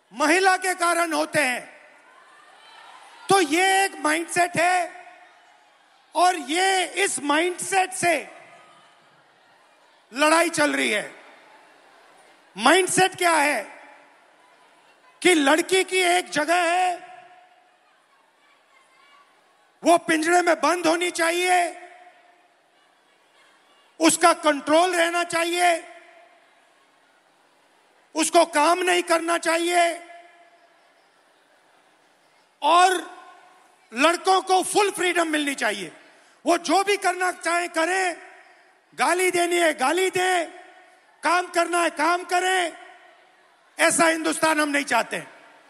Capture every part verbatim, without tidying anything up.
महिला के कारण होते हैं। तो ये एक माइंडसेट है और ये इस माइंडसेट से लड़ाई चल रही है। माइंडसेट क्या है कि लड़की की एक जगह है, वो पिंजरे में बंद होनी चाहिए, उसका कंट्रोल रहना चाहिए, उसको काम नहीं करना चाहिए और लड़कों को फुल फ्रीडम मिलनी चाहिए। वो जो भी करना चाहे करें, गाली देनी है गाली दें, काम करना है काम करें। ऐसा हिंदुस्तान हम नहीं चाहते।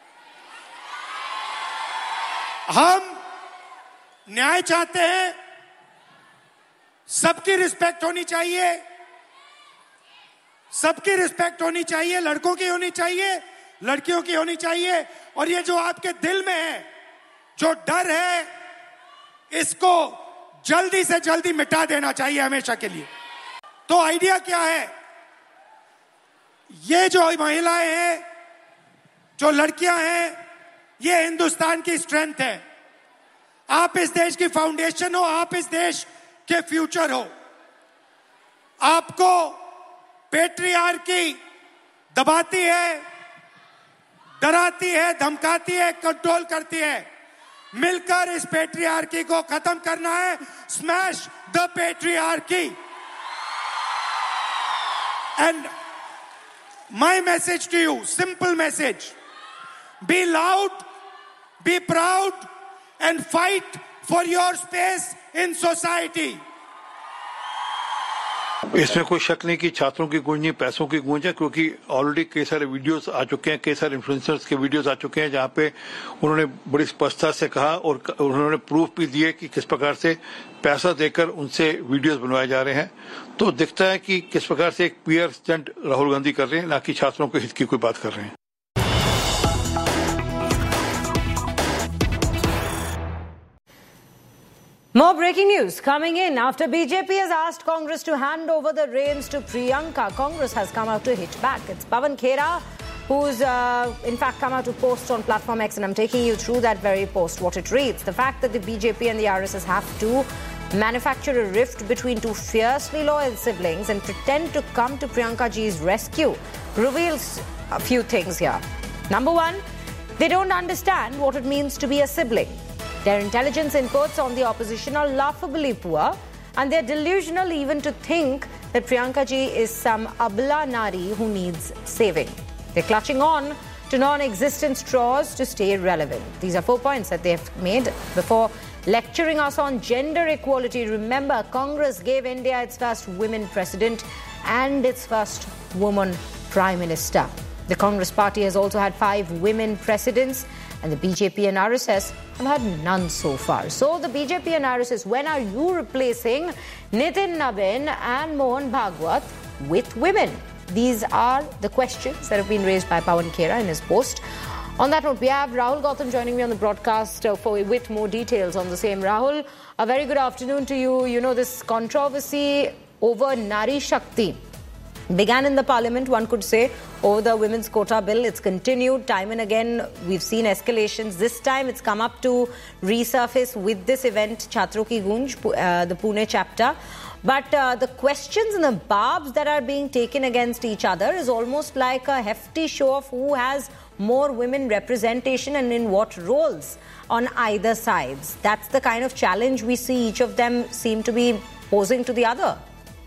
हम न्याय चाहते हैं, सबकी रिस्पेक्ट होनी चाहिए, सबकी रिस्पेक्ट होनी चाहिए, लड़कों की होनी चाहिए, लड़कियों की होनी चाहिए। और ये जो आपके दिल में है, जो डर है, इसको जल्दी से जल्दी मिटा देना चाहिए हमेशा के लिए। तो आइडिया क्या है? ये जो महिलाएं हैं, जो लड़कियां हैं, ये हिंदुस्तान की स्ट्रेंथ है। आप इस देश की फाउंडेशन हो, आप इस देश के फ्यूचर हो। आपको पेट्रियार्की दबाती है, डराती है, धमकाती है, कंट्रोल करती है। मिलकर इस पेट्रियार्की को खत्म करना है। Smash the patriarchy. And my message to you, simple message, be loud, be proud and fight for your space in society. इसमें कोई शक नहीं कि छात्रों की गूंज नहीं, पैसों की गूंज है, क्योंकि ऑलरेडी कई सारे वीडियोस आ चुके हैं, कई सारे इन्फ्लुएंसर्स के वीडियोस आ चुके हैं जहां पे उन्होंने बड़ी स्पष्टता से कहा और उन्होंने प्रूफ भी दिए कि किस प्रकार से पैसा देकर उनसे वीडियोस बनवाए जा रहे हैं। तो दिखता है कि किस प्रकार से एक पीआर स्टंट राहुल गांधी कर रहे हैं, ना कि छात्रों के हित की कोई बात कर रहे हैं। More breaking news coming in after B J P has asked Congress to hand over the reins to Priyanka. Congress has come out to hit back. It's Pawan Khera who's uh, in fact come out to post on Platform X, and I'm taking you through that very post, what it reads. The fact that the B J P and the R S S have to manufacture a rift between two fiercely loyal siblings and pretend to come to Priyanka Ji's rescue reveals a few things here. Number one, they don't understand what it means to be a sibling. Their intelligence inputs on the opposition are laughably poor, and they're delusional even to think that Priyanka Ji is some abla nari who needs saving. They're clutching on to non-existent straws to stay relevant. These are four points that they've made before lecturing us on gender equality. Remember, Congress gave India its first women president and its first woman prime minister. The Congress party has also had five women presidents, and the B J P and R S S have had none so far. So the B J P and R S S, when are you replacing Nitin Nabin and Mohan Bhagwat with women? These are the questions that have been raised by Pawan Khera in his post. On that note, we have Rahul Gautam joining me on the broadcast uh, for with more details on the same. Rahul, a very good afternoon to you. You know, this controversy over Nari Shakti began in the parliament, one could say, over the women's quota bill. It's continued time and again. We've seen escalations. This time it's come up to resurface with this event, Chhatro Ki Gunj, uh, the Pune chapter. But uh, the questions and the barbs that are being taken against each other is almost like a hefty show of who has more women representation and in what roles on either sides. That's the kind of challenge we see each of them seem to be posing to the other.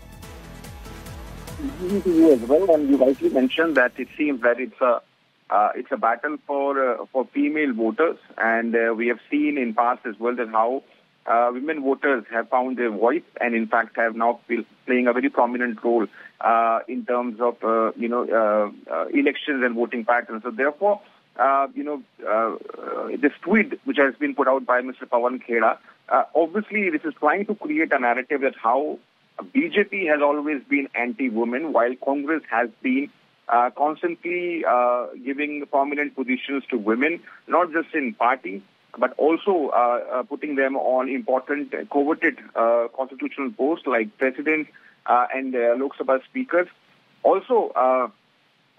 You as well, and you rightly mentioned that it seems that it's a uh, it's a battle for uh, for female voters, and uh, we have seen in past as well that how uh, women voters have found their voice, and in fact have now feel, playing a very prominent role uh, in terms of uh, you know uh, uh, elections and voting patterns. So therefore, uh, you know uh, uh, this tweet which has been put out by Mister Pawan Khera, uh, obviously this is trying to create a narrative that how B J P has always been anti-women, while Congress has been uh, constantly uh, giving prominent positions to women, not just in party, but also uh, uh, putting them on important, uh, coveted uh, constitutional posts like president uh, and uh, Lok Sabha speakers. Also, uh,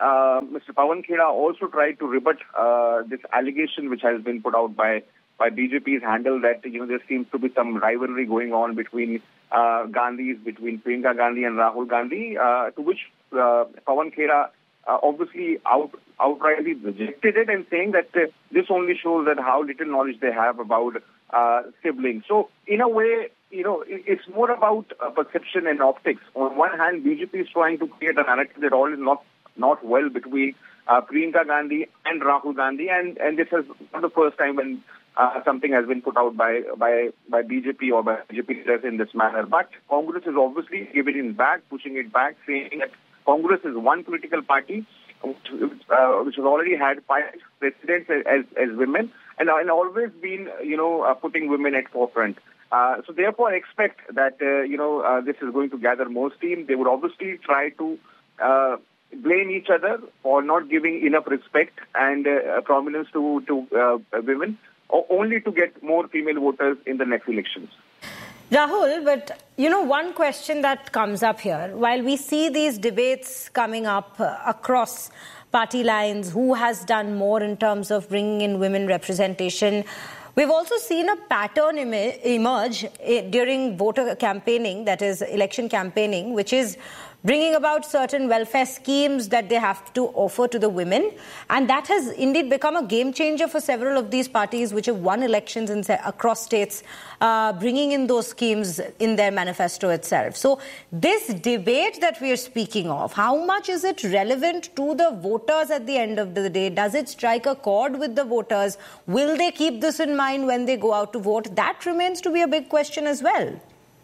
uh, Mister Pawan Khera also tried to rebut uh, this allegation which has been put out by by B J P's handle that, you know, there seems to be some rivalry going on between uh, Gandhis, between Priyanka Gandhi and Rahul Gandhi, uh, to which uh, Pawan Khera uh, obviously out, outrightly rejected it and saying that uh, this only shows that how little knowledge they have about uh, siblings. So, in a way, you know, it, it's more about uh, perception and optics. On one hand, B J P is trying to create a narrative that all is not, not well between uh, Priyanka Gandhi and Rahul Gandhi, and, and this is not the first time when Uh, something has been put out by by by B J P or by B J P leaders in this manner. But Congress is obviously giving it back, pushing it back, saying that Congress is one political party which, uh, which has already had five presidents as as women and, and always been, you know, uh, putting women at forefront. Uh, so therefore, I expect that uh, you know uh, this is going to gather more steam. They would obviously try to Uh, blame each other for not giving enough respect and uh, prominence to to uh, women, only to get more female voters in the next elections. Rahul, but you know, one question that comes up here, while we see these debates coming up uh, across party lines, who has done more in terms of bringing in women representation, we've also seen a pattern em- emerge uh, during voter campaigning, that is election campaigning, which is bringing about certain welfare schemes that they have to offer to the women. And that has indeed become a game changer for several of these parties which have won elections in, across states, uh, bringing in those schemes in their manifesto itself. So this debate that we are speaking of, how much is it relevant to the voters at the end of the day? Does it strike a chord with the voters? Will they keep this in mind when they go out to vote? That remains to be a big question as well.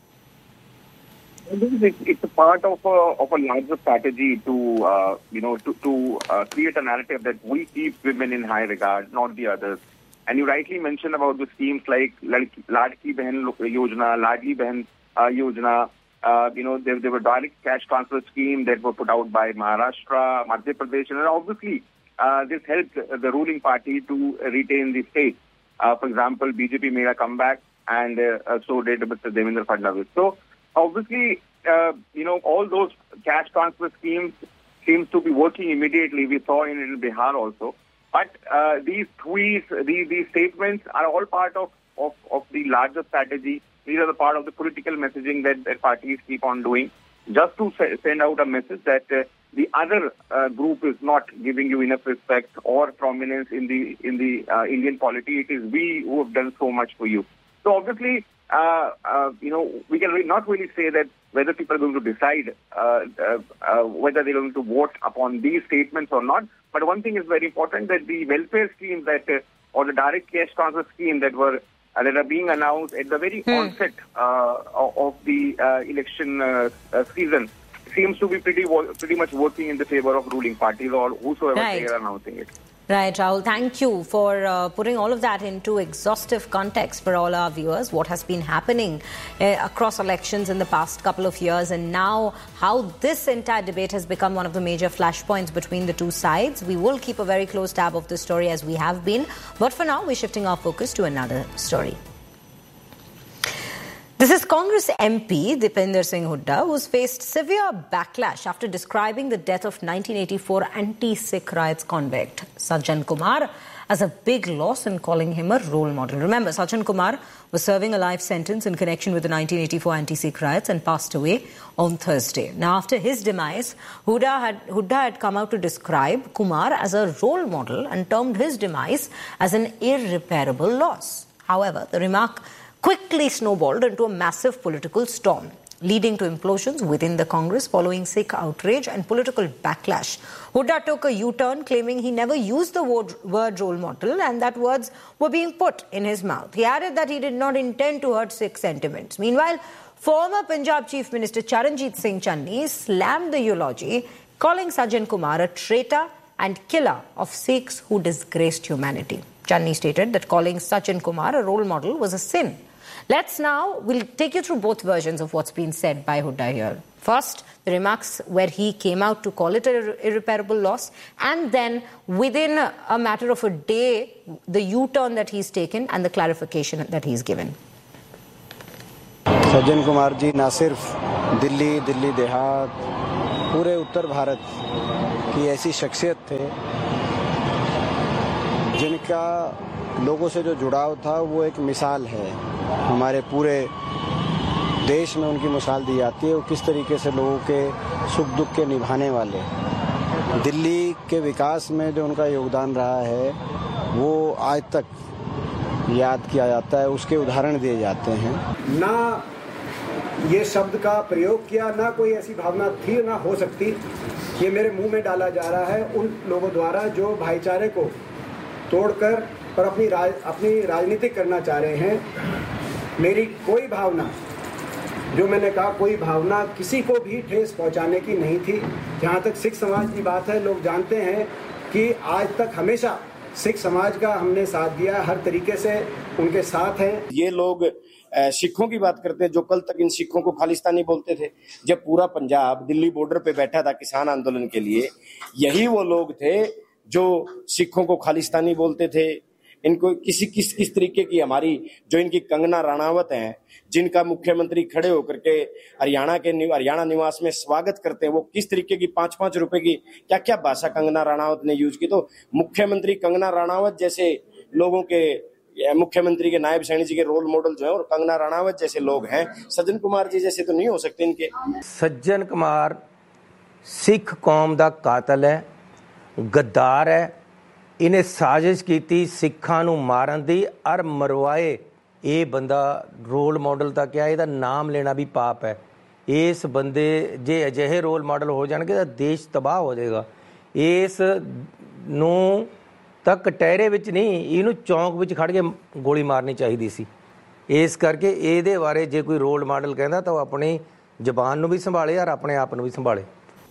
It's a part of a, of a larger strategy to, uh, you know, to, to uh, create a narrative that we keep women in high regard, not the others. And you rightly mentioned about the schemes like Ladki Behan Yojana, Ladli Behan uh, Yojana. Uh, you know, there, there were direct cash transfer schemes that were put out by Maharashtra, Madhya Pradesh, and obviously uh, this helped the ruling party to retain the state. Uh, for example, B J P made a comeback, and uh, so did Mister Devendra Fadnavis. So, obviously, uh, you know, all those cash transfer schemes seems to be working immediately. We saw in, in Bihar also. But uh, these tweets, these, these statements are all part of, of, of the larger strategy. These are the part of the political messaging that, that parties keep on doing, just to send out a message that uh, the other uh, group is not giving you enough respect or prominence in the in the uh, Indian polity. It is we who have done so much for you. So obviously, Uh, uh, you know, we can re- not really say that whether people are going to decide uh, uh, uh, whether they're going to vote upon these statements or not. But one thing is very important, that the welfare schemes that, uh, or the direct cash transfer scheme that were uh, that are being announced at the very hmm. onset uh, of the uh, election uh, uh, season seems to be pretty wo- pretty much working in the favor of ruling parties or whosoever right. they are announcing it. Right, Rahul. Thank you for uh, putting all of that into exhaustive context for all our viewers. What has been happening uh, across elections in the past couple of years, and now how this entire debate has become one of the major flashpoints between the two sides. We will keep a very close tab of this story as we have been. But for now, we're shifting our focus to another story. This is Congress M P Dipinder Singh Hooda, who's faced severe backlash after describing the death of nineteen eighty-four anti-Sikh riots convict Sajjan Kumar as a big loss and calling him a role model. Remember, Sajjan Kumar was serving a life sentence in connection with the nineteen eighty-four anti-Sikh riots and passed away on Thursday. Now, after his demise, Hooda had, Hooda had come out to describe Kumar as a role model and termed his demise as an irreparable loss. However, the remark quickly snowballed into a massive political storm, leading to implosions within the Congress following Sikh outrage and political backlash. Hooda took a U-turn, claiming he never used the word, word role model and that words were being put in his mouth. He added that he did not intend to hurt Sikh sentiments. Meanwhile, former Punjab Chief Minister Charanjit Singh Channi slammed the eulogy, calling Sajjan Kumar a traitor and killer of Sikhs who disgraced humanity. Channi stated that calling Sajjan Kumar a role model was a sin. Let's now, we'll take you through both versions of what's been said by Hooda here. First, the remarks where he came out to call it an irreparable loss, and then within a matter of a day, the U-turn that he's taken and the clarification that he's given. Sajjan Kumar ji na sirf Delhi, Delhi Dehat पूरे उत्तर भारत की ऐसी शख्सियत थे जिनका लोगों से जो जुड़ाव था वो एक मिसाल है। हमारे पूरे देश में उनकी मिसाल दी जाती है। वो किस तरीके से लोगों के सुख दुख के निभाने वाले। दिल्ली के विकास में जो उनका योगदान रहा है वो आज तक याद किया जाता है, उसके उदाहरण दिए जाते हैं। ना ये शब्द का प्रयोग किया, ना कोई ऐसी भावना थी, ना हो सकती। ये मेरे मुंह में डाला जा रहा है उन लोगों द्वारा जो भाईचारे को तोड़कर और अपनी राज अपनी राजनीति करना चाह रहे हैं। मेरी कोई भावना, जो मैंने कहा, कोई भावना किसी को भी ठेस पहुंचाने की नहीं थी। जहां तक सिख समाज की बात है, लोग जानते हैं कि आज तक हमेशा सिख समाज का हमने साथ दिया, हर तरीके से उनके साथ हैं। ये लोग सिखों की बात करते हैं जो कल तक इन सिखों को खालिस्तानी बोलते थे। जब पूरा पंजाब दिल्ली बॉर्डर पे बैठा था किसान आंदोलन के लिए, यही वो लोग थे जो सिखों को खालिस्तानी बोलते थे। इनको किसी किस किस तरीके की हमारी जो इनकी कंगना राणावत हैं, जिनका मुख्यमंत्री खड़े होकर के हरियाणा के हरियाणा निवास में स्वागत करते हैं, वो किस तरीके की पांच पांच रुपए की क्या क्या भाषा कंगना राणावत ने यूज की। तो मुख्यमंत्री कंगना राणावत जैसे लोगों के, मुख्यमंत्री के नायब सैनी जी के रोल मॉडल जो है और कंगना राणावत जैसे लोग हैं, सज्जन कुमार जी जैसे तो नहीं हो सकते इनके। सज्जन कुमार सिख कौम दा कातल है, गद्दार है। इन्हें साजिश की सिखा नूं मारन दी और मरवाए। ये बंदा रोल मॉडल दा क्या, ਇਹਦਾ नाम लेना भी पाप है। इस बंदे जे अजिहे रोल मॉडल हो जाएंगे तो देश तबाह हो जाएगा। इस नूं तक कटहरे विच नहीं, इनू चौंक विच खड़ के गोली मारनी चाहिए सी। इस करके ਇਹਦੇ बारे जे कोई रोल मॉडल कहता तो अपनी जबान नूं भी संभाले और अपने आप नूं भी संभाले।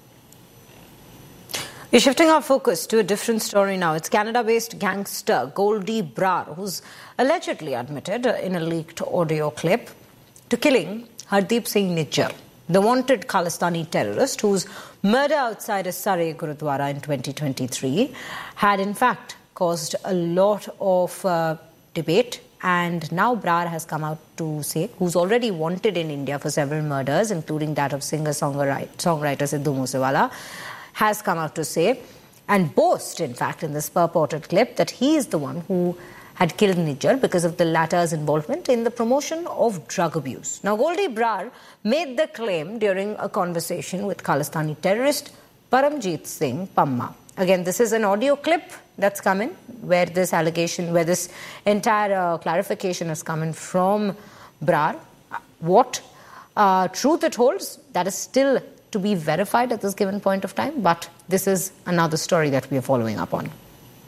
We're shifting our focus to a different story now. It's Canada-based gangster Goldie Brar, who's allegedly admitted in a leaked audio clip to killing Hardeep Singh Nijjar, the wanted Khalistani terrorist whose murder outside a Surrey Gurudwara in twenty twenty-three had in fact caused a lot of uh, debate. And now Brar has come out to say, who's already wanted in India for several murders, including that of singer-songwriter Sidhu Moosewala, has come out to say and boast, in fact, in this purported clip, that he is the one who had killed Nijjar because of the latter's involvement in the promotion of drug abuse. Now, Goldie Brar made the claim during a conversation with Khalistani terrorist Paramjeet Singh Pamma. Again, this is an audio clip that's come in where this allegation, where this entire uh, clarification has come in from Brar. What uh, truth it holds, that is still to be verified at this given point of time, but this is another story that we are following up on.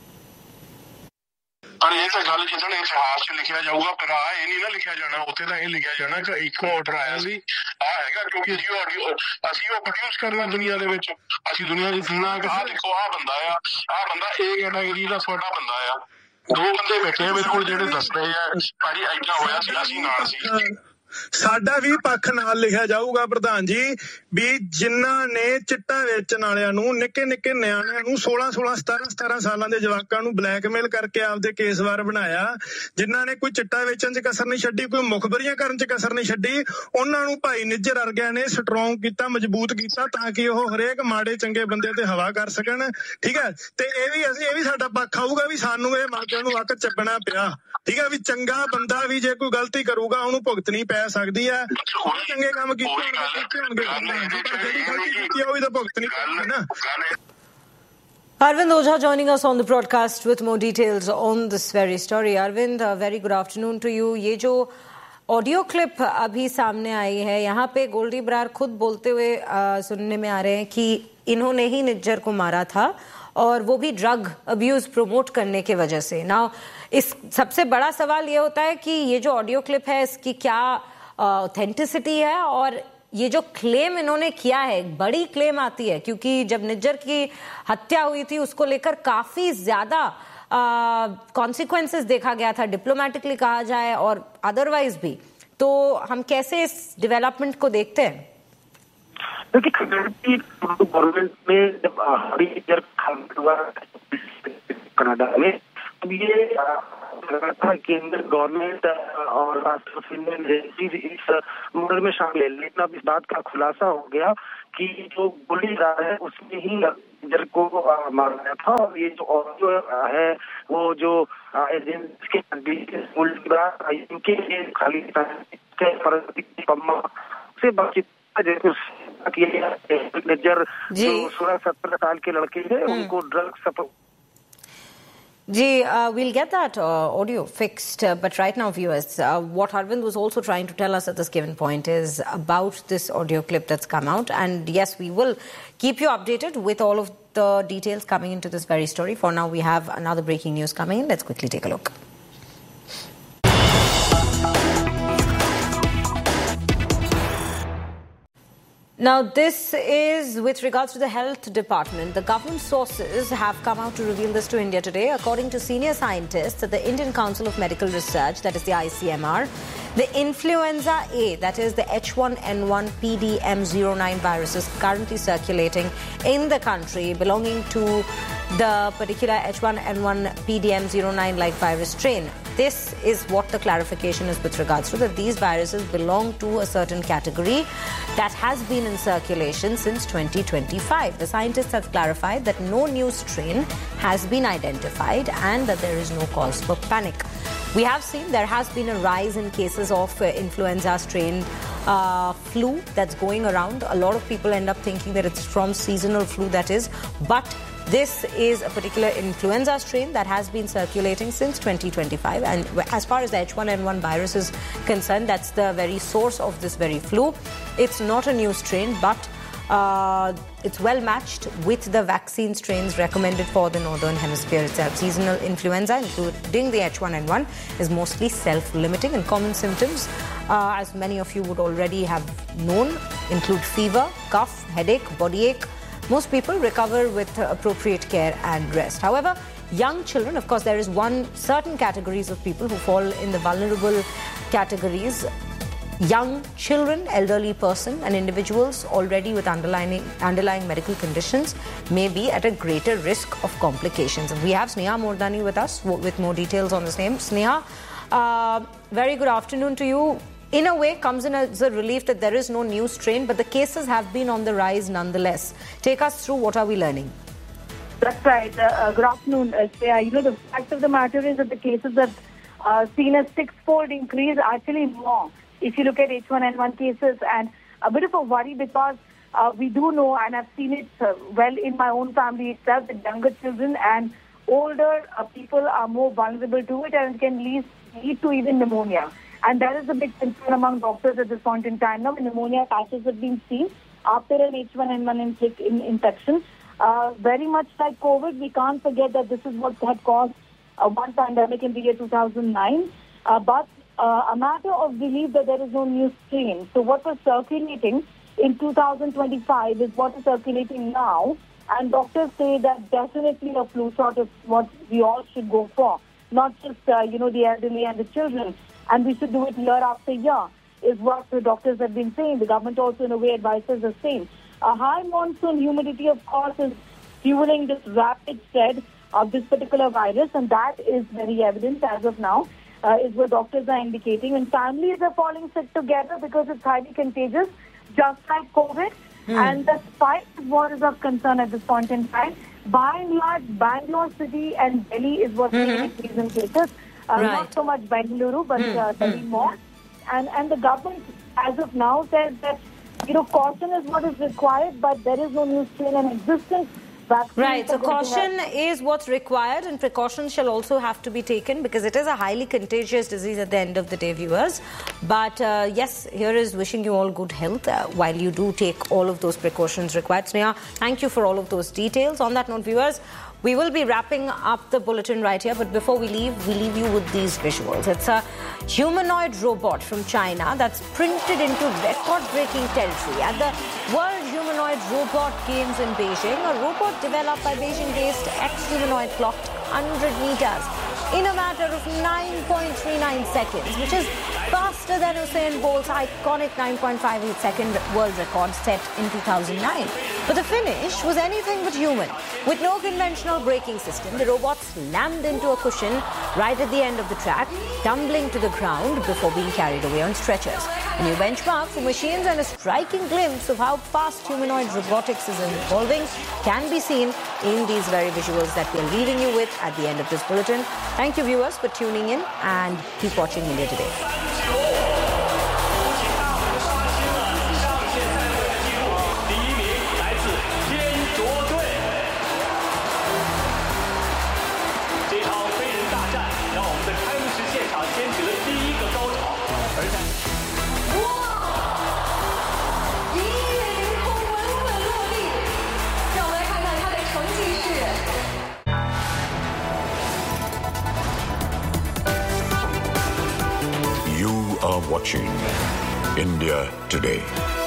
और ये तो गल जिसने इतिहास च लिखा जाऊगा, पर आ ये नहीं ना लिखा जाना, उत्थे तो ये लिखा जाना कि एक ऑर्डर आया सी आ हैगा, क्योंकि जी ऑडियो असि वो प्रोड्यूस करना दुनिया दे विच, असि दुनिया दी सुनना कि आ देखो आ बंदा आ आ बंदा ए कैटेगरी दा छोटा बंदा आ। दो बंदे बैठे हैं मेरे कोल जेडे दस रहे हैं भाई ऐसा होया सी, असि नाल सी। साडा भी पक्ष नाल लिखा जाऊगा प्रधान जी, भी जिन्हां ने चिट्टा वेचण वालियां नूं, निक्के निक्के नियाणियां नूं, सोलह सोलह सतारह सतारह सालां दे जवाकां नूं ब्लैकमेल करके आपदे केसवार बनाया, जिन्हां ने कोई चिट्टा वेचण च कसर नहीं छड्डी, कोई मुखबरियां करन च कसर नहीं छड्डी, उन्हां नूं भाई निज्जर वर्गियां ने स्ट्रॉन्ग कीता, मजबूत कीता, तां कि ओह हरेक माड़े चंगे बंदे ते हवा कर सकण। ठीक है, ते इह भी असीं इह भी साडा पक्ष आऊगा भी सानूं इह मार्केट नूं वक्त चपना पिया। ठीक है, भी चंगा बंदा भी जे कोई गलती करूगा ਉਹਨੂੰ ਭੁਗਤਣੀ ਪੈ ਸਕਦੀ ਹੈ। ਚੰਗੇ ਕੰਮ ਕੀਤੇ ਹੋਣਗੇ, ਜਿਹੜੀ ਗਲਤੀ ਕੀਤੀ ਉਹ ਵੀ ਤਾਂ ਭੁਗਤਣੀ ਪੈਣੀ ਨਾ। Arvind Ojha joining us on the broadcast with more details on this very story. Arvind, a very good afternoon to you. ये जो ऑडियो क्लिप अभी सामने आई है, यहाँ पे गोल्डी ब्रार खुद बोलते हुए आ, सुनने में आ रहे हैं कि इन्होंने ही निज्जर को मारा था और वो भी ड्रग अब्यूज प्रमोट करने की वजह से। नाउ इस सबसे बड़ा सवाल ये होता है कि ये जो ऑडियो क्लिप है इसकी क्या ऑथेंटिसिटी है, और ये जो क्लेम इन्होंने किया है, एक बड़ी क्लेम आती है क्योंकि जब निज्जर की हत्या हुई थी उसको लेकर काफी ज्यादा कॉन्सिक्वेंसेस देखा गया था, डिप्लोमेटिकली कहा जाए और अदरवाइज भी। तो हम कैसे इस डेवलपमेंट को देखते हैं? देखिए, गवर्नमेंट में जब हरिजर कनाडा में अब ये लगा था केंद्र गवर्नमेंट और इस मर्डर में शामिल है, लेकिन अब इस बात का खुलासा हो गया कि जो गोली रहा है उसमें ही इंजर को मारा था। और ये जो ऑडियो है वो जो एजेंसी के उनके खाली से बातचीत मेजर जो सोलह सत्रह साल के लड़के हैं उनको drugs Ji, uh, we'll get that uh, audio fixed. Uh, but right now, viewers, uh, what Arvind was also trying to tell us at this given point is about this audio clip that's come out. And yes, we will keep you updated with all of the details coming into this very story. For now, we have another breaking news coming in. Let's quickly take a look. Now, this is with regards to the health department. The government sources have come out to reveal this to India today. According to senior scientists at the Indian Council of Medical Research, that is the I C M R, the influenza A, that is the H one N one P D M zero nine virus, is currently circulating in the country, belonging to the particular H one N one P D M zero nine like virus strain. This is what the clarification is with regards to, that these viruses belong to a certain category that has been in circulation since twenty twenty-five. The scientists have clarified that no new strain has been identified and that there is no cause for panic. We have seen there has been a rise in cases of uh, influenza strain uh, flu that's going around. A lot of people end up thinking that it's from seasonal flu, that is, but this is a particular influenza strain that has been circulating since twenty twenty-five, and as far as the H one N one virus is concerned, that's the very source of this very flu. It's not a new strain, but uh, it's well matched with the vaccine strains recommended for the northern hemisphere itself. Seasonal influenza, including the H one N one, is mostly self-limiting, and common symptoms, uh, as many of you would already have known, include fever, cough, headache, body ache. Most people recover with appropriate care and rest. However, young children, of course, there is one certain categories of people who fall in the vulnerable categories. Young children, elderly person and individuals already with underlying, underlying medical conditions may be at a greater risk of complications. And we have Sneha Mordani with us with more details on the same. Sneha, uh, very good afternoon to you. In a way, comes in as a relief that there is no new strain, but the cases have been on the rise nonetheless. Take us through, what are we learning? That's right. Uh, uh, good afternoon. Uh, you know, the fact of the matter is that the cases have uh, seen a six-fold increase, actually more, if you look at H one N one cases, and a bit of a worry because uh, we do know, and I've seen it uh, well in my own family itself, that younger children and older uh, people are more vulnerable to it, and it can lead, lead to even pneumonia. And that is a big concern among doctors at this point in time. Now, pneumonia patches have been seen after an H one N one in infection. Uh, very much like COVID, we can't forget that this is what had caused uh, one pandemic in the year two thousand nine. Uh, but uh, a matter of belief that there is no new strain. So what was circulating in two thousand twenty-five is what is circulating now. And doctors say that definitely a flu shot is what we all should go for. Not just, uh, you know, the elderly and the children. And we should do it year after year, is what the doctors have been saying. The government also, in a way, advises the same. A high monsoon humidity, of course, is fueling this rapid spread of this particular virus, and that is very evident as of now, uh, is what doctors are indicating. And families are falling sick together because it's highly contagious, just like COVID. Hmm. And the spike is what is of concern at this point in time. By and large, Bangalore city and Delhi is what's mm-hmm. increase in cases. Uh, right. Not so much Bengaluru, but mm, uh, Delhi mm. more. And, and the government, as of now, says that, you know, caution is what is required, but there is no new strain and existence. Right, so caution is what's required, and precautions shall also have to be taken because it is a highly contagious disease at the end of the day, viewers. But uh, yes, here is wishing you all good health uh, while you do take all of those precautions required. Sneha, thank you for all of those details. On that note, viewers, we will be wrapping up the bulletin right here, but before we leave, we leave you with these visuals. It's a humanoid robot from China that's printed into record-breaking territory at the World Humanoid Robot Games in Beijing. A robot developed by Beijing-based X-Humanoid clocked one hundred meters in a matter of nine point three nine seconds, which is faster than Usain Bolt's iconic nine point five eight second world record set in two thousand nine. But the finish was anything but human. With no conventional braking system, the robot slammed into a cushion right at the end of the track, tumbling to the ground before being carried away on stretchers. A new benchmark for machines and a striking glimpse of how fast humanoid robotics is evolving can be seen in these very visuals that we're leaving you with at the end of this bulletin. Thank you, viewers, for tuning in, and keep watching India Today. ，You are watching India Today.